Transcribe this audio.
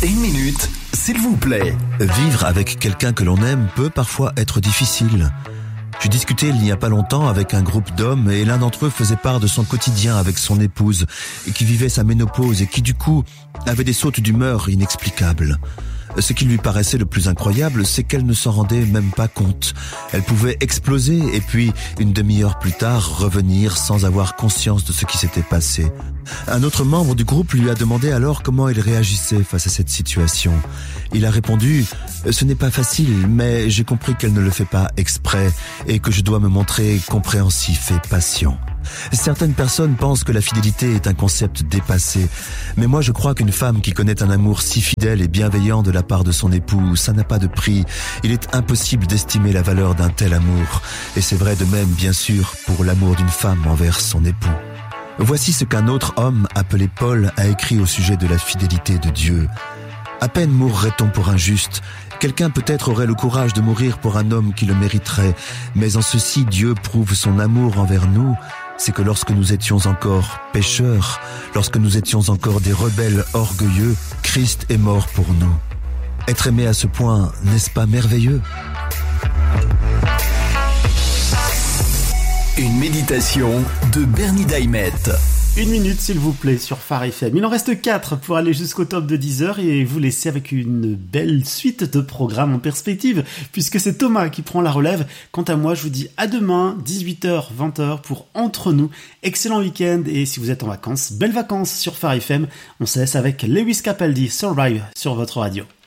Une minute, s'il vous plaît. Vivre avec quelqu'un que l'on aime peut parfois être difficile. J'ai discuté il n'y a pas longtemps avec un groupe d'hommes et l'un d'entre eux faisait part de son quotidien avec son épouse qui vivait sa ménopause et qui du coup avait des sautes d'humeur inexplicables. Ce qui lui paraissait le plus incroyable, c'est qu'elle ne s'en rendait même pas compte. Elle pouvait exploser et puis, une demi-heure plus tard, revenir sans avoir conscience de ce qui s'était passé. Un autre membre du groupe lui a demandé alors comment il réagissait face à cette situation. Il a répondu « Ce n'est pas facile, mais j'ai compris qu'elle ne le fait pas exprès et que je dois me montrer compréhensif et patient. » Certaines personnes pensent que la fidélité est un concept dépassé, mais moi je crois qu'une femme qui connaît un amour si fidèle et bienveillant de la part de son époux, ça n'a pas de prix. Il est impossible d'estimer la valeur d'un tel amour, et c'est vrai de même bien sûr pour l'amour d'une femme envers son époux. Voici ce qu'un autre homme appelé Paul a écrit au sujet de la fidélité de Dieu. À peine mourrait-on pour un juste. Quelqu'un peut-être aurait le courage de mourir pour un homme qui le mériterait, mais en ceci Dieu prouve son amour envers nous. C'est que lorsque nous étions encore pécheurs, lorsque nous étions encore des rebelles orgueilleux, Christ est mort pour nous. Être aimé à ce point, n'est-ce pas merveilleux ? Une méditation de Bernie Daimet. Une minute s'il vous plaît sur Phare FM. Il en reste 4 pour aller jusqu'au top de 10h et vous laisser avec une belle suite de programmes en perspective puisque c'est Thomas qui prend la relève. Quant à moi, je vous dis à demain, 18h, 20h pour Entre nous. Excellent week-end et si vous êtes en vacances, belles vacances sur Phare FM. On se laisse avec Lewis Capaldi, Survive sur votre radio.